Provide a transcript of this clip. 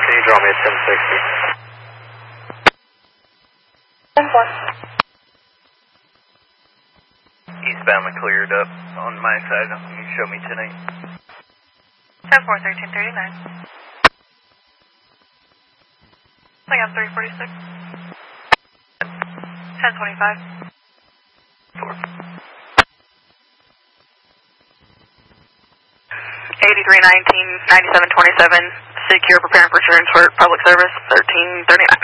Can you draw me at 1060? 10-4. Eastbound and cleared up on my side. You show me tonight. 10-4, 1339. I got 346. 1025. 8319, 9727, secure, preparing for transfer, public service, 1339.